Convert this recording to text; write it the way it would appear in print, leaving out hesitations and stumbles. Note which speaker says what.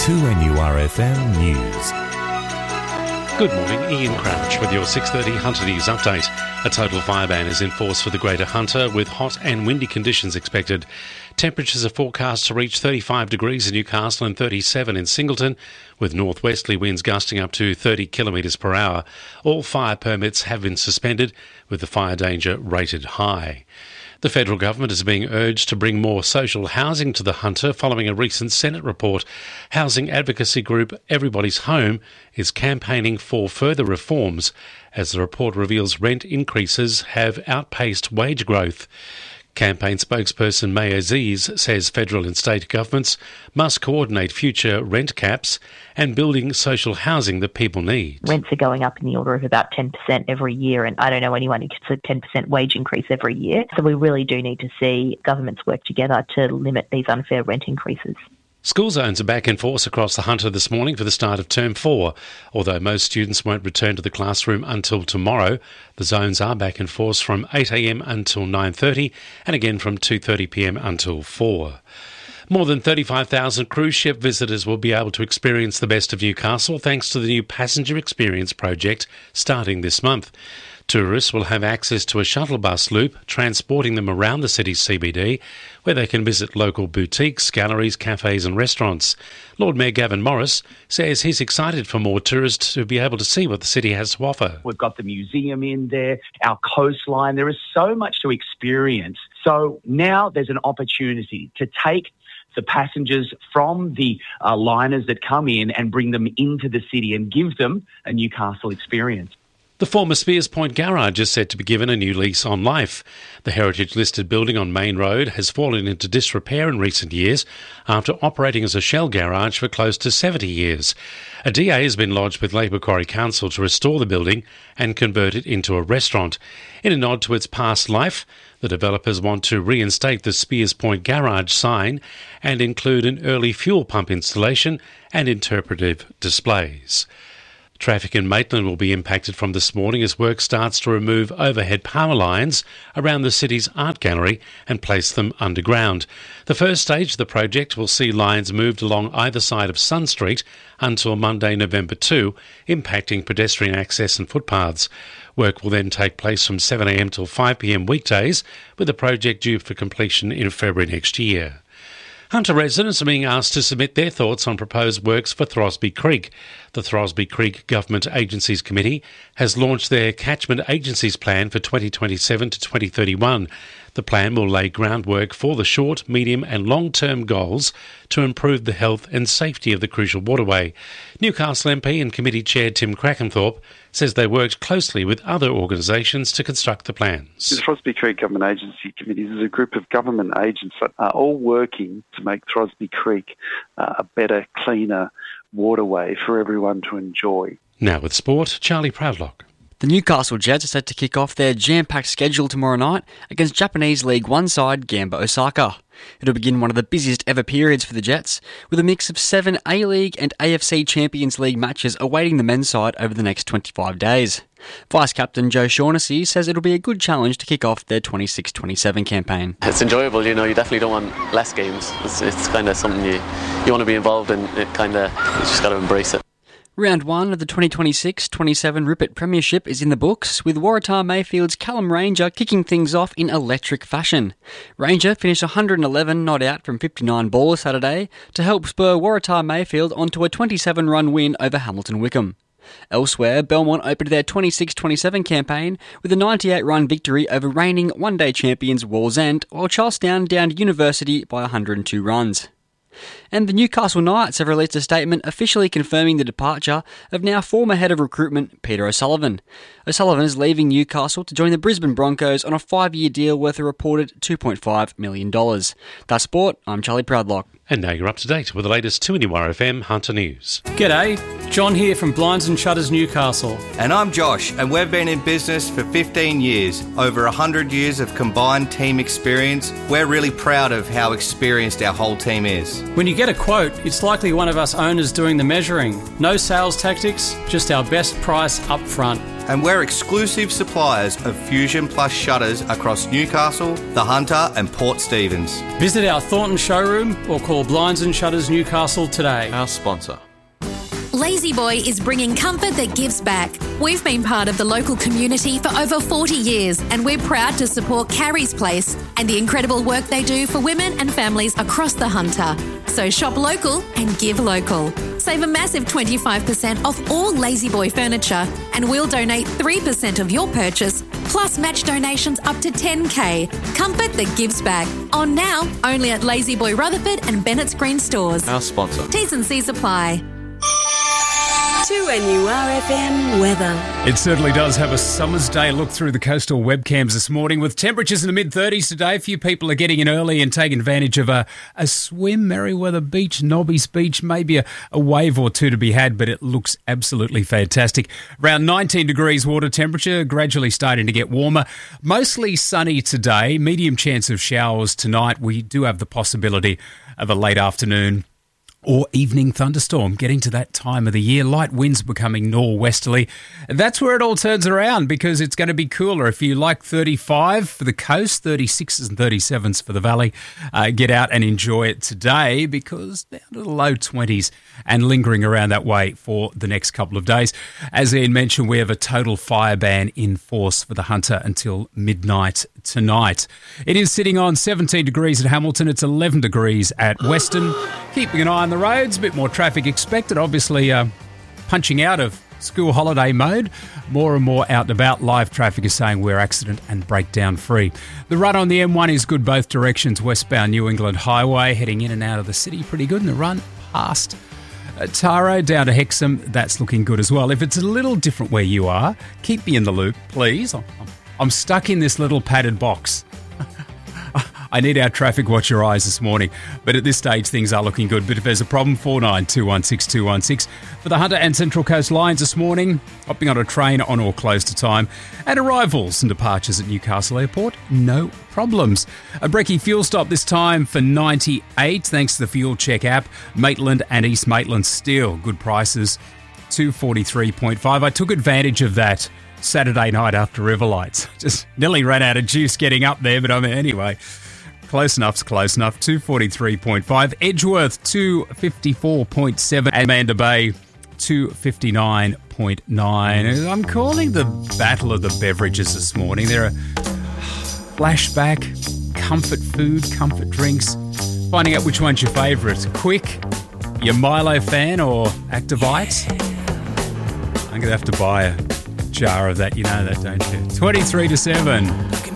Speaker 1: 2NURFM News.
Speaker 2: Good morning, Ian Crouch with your 6:30 Hunter News update. A total fire ban is in force for the Greater Hunter with hot and windy conditions expected. Temperatures are forecast to reach 35 degrees in Newcastle and 37 in Singleton, with northwesterly winds gusting up to 30 kilometres per hour. All fire permits have been suspended, with the fire danger rated high. The federal government is being urged to bring more social housing to the Hunter following a recent Senate report. Housing advocacy group Everybody's Home is campaigning for further reforms as the report reveals rent increases have outpaced wage growth. Campaign spokesperson May Aziz says federal and state governments must coordinate future rent caps and building social housing that people need.
Speaker 3: Rents are going up in the order of about 10% every year, and I don't know anyone who gets a 10% wage increase every year. So we really do need to see governments work together to limit these unfair rent increases.
Speaker 2: School zones are back in force across the Hunter this morning for the start of Term 4. Although most students won't return to the classroom until tomorrow, the zones are back in force from 8 a.m. until 9:30 and again from 2:30 p.m. until 4. More than 35,000 cruise ship visitors will be able to experience the best of Newcastle thanks to the new Passenger Experience project starting this month. Tourists will have access to a shuttle bus loop transporting them around the city's CBD, where they can visit local boutiques, galleries, cafes and restaurants. Lord Mayor Gavin Morris says he's excited for more tourists to be able to see what the city has to offer.
Speaker 4: We've got the museum in there, our coastline. There is so much to experience. So now there's an opportunity to take the passengers from the liners that come in and bring them into the city and give them a Newcastle experience.
Speaker 2: The former Spears Point Garage is set to be given a new lease on life. The heritage-listed building on Main Road has fallen into disrepair in recent years after operating as a shell garage for close to 70 years. A DA has been lodged with Labour Quarry Council to restore the building and convert it into a restaurant. In a nod to its past life, the developers want to reinstate the Spears Point Garage sign and include an early fuel pump installation and interpretive displays. Traffic in Maitland will be impacted from this morning as work starts to remove overhead power lines around the city's art gallery and place them underground. The first stage of the project will see lines moved along either side of Sun Street until Monday, November 2, impacting pedestrian access and footpaths. Work will then take place from 7 a.m. till 5 p.m. weekdays, with the project due for completion in February next year. Hunter residents are being asked to submit their thoughts on proposed works for Throsby Creek. The Throsby Creek Government Agencies Committee has launched their Catchment Agencies Plan for 2027 to 2031. The plan will lay groundwork for the short, medium and long-term goals to improve the health and safety of the crucial waterway. Newcastle MP and Committee Chair Tim Crackenthorpe says they worked closely with other organisations to construct the plans.
Speaker 5: The Throsby Creek Government Agency Committee is a group of government agents that are all working to make Throsby Creek a better, cleaner waterway for everyone to enjoy.
Speaker 2: Now with sport, Charlie Proudlock.
Speaker 6: The Newcastle Jets are set to kick off their jam-packed schedule tomorrow night against Japanese League One side Gamba Osaka. It'll begin one of the busiest ever periods for the Jets, with a mix of 7 A-League and AFC Champions League matches awaiting the men's side over the next 25 days. Vice-Captain Joe Shaughnessy says it'll be a good challenge to kick off their 26-27 campaign.
Speaker 7: It's enjoyable, you definitely don't want less games. It's kind of something you want to be involved in. You just got to embrace it.
Speaker 6: Round 1 of the 2026-27 Rupert Premiership is in the books, with Waratah Mayfield's Callum Ranger kicking things off in electric fashion. Ranger finished 111 not out from 59 ballers Saturday to help spur Waratah Mayfield onto a 27-run win over Hamilton Wickham. Elsewhere, Belmont opened their 26-27 campaign with a 98-run victory over reigning one-day champions Wallsend, while Charlestown downed University by 102 runs. And the Newcastle Knights have released a statement officially confirming the departure of now former head of recruitment Peter O'Sullivan. O'Sullivan is leaving Newcastle to join the Brisbane Broncos on a 5-year deal worth a reported $2.5 million. That's sport. I'm Charlie Proudlock.
Speaker 2: And now you're up to date with the latest 2NURFM Hunter News.
Speaker 8: G'day, John here from Blinds and Shutters Newcastle.
Speaker 9: And I'm Josh, and we've been in business for 15 years. Over 100 years of combined team experience. We're really proud of how experienced our whole team is.
Speaker 8: When you get a quote, it's likely one of us owners doing the measuring. No sales tactics, just our best price up front.
Speaker 9: and we're exclusive suppliers of Fusion Plus shutters across Newcastle, the Hunter and Port Stephens.
Speaker 8: Visit our Thornton showroom or call Blinds and Shutters Newcastle today.
Speaker 1: Our sponsor.
Speaker 10: Lazy Boy is bringing comfort that gives back. We've been part of the local community for over 40 years and we're proud to support Carrie's Place and the incredible work they do for women and families across the Hunter. So shop local and give local. Save a massive 25% off all Lazy Boy furniture and we'll donate 3% of your purchase plus match donations up to $10,000. Comfort that gives back. On now, only at Lazy Boy Rutherford and Bennett's Green stores.
Speaker 1: Our sponsor.
Speaker 10: T's and C's apply.
Speaker 11: 2NURFM weather.
Speaker 8: It certainly does have a summer's day look through the coastal webcams this morning with temperatures in the mid-30s today. A few people are getting in early and taking advantage of a swim, Merriweather Beach, Nobby's Beach, maybe a wave or two to be had, but it looks absolutely fantastic. Around 19 degrees water temperature, gradually starting to get warmer. Mostly sunny today, medium chance of showers tonight. We do have the possibility of a late afternoon or evening thunderstorm, getting to that time of the year. Light winds becoming norwesterly. That's where it all turns around because it's going to be cooler. If you like 35 for the coast, 36s and 37s for the valley, get out and enjoy it today because down to the low 20s and lingering around that way for the next couple of days. As Ian mentioned, we have a total fire ban in force for the Hunter until midnight tonight. It is sitting on 17 degrees at Hamilton. It's 11 degrees at Weston. Keeping an eye on the roads, a bit more traffic expected. Obviously, punching out of school holiday mode. More and more out and about. Live traffic is saying we're accident and breakdown free. The run on the M1 is good both directions. Westbound New England Highway, heading in and out of the city, pretty good. And the run past Taro down to Hexham, that's looking good as well. If it's a little different where you are, keep me in the loop, please. I'm stuck in this little padded box. I need our traffic watcher eyes this morning, but at this stage things are looking good. But if there's a problem, 49216216 for the Hunter and Central Coast lines this morning, hopping on a train on or close to time, and arrivals and departures at Newcastle Airport, no problems. A brekkie fuel stop this time for 98, thanks to the Fuel Check app. Maitland and East Maitland still good prices, 243.5. I took advantage of that Saturday night after Riverlights. Just nearly ran out of juice getting up there, but anyway. Close enough's close enough. 243.5. Edgeworth, 254.7. Amanda Bay, 259.9. I'm calling the battle of the beverages this morning. There are flashback, comfort food, comfort drinks. Finding out which one's your favourite. Quick, your Milo fan or Activite? I'm going to have to buy a jar of that. You know that, don't you? 23 to 7.